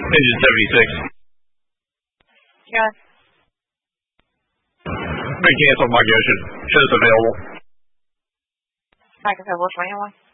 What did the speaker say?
Engine 76. Yes. Been canceled, Mike Ocean. Show's available. Mike available 21.